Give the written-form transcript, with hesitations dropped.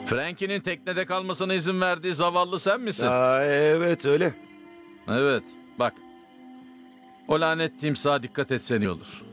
Frankie'nin teknede kalmasına izin verdiği zavallı sen misin? Aa, evet öyle. Evet, bak. O lanet timsaha dikkat etsen iyi olur.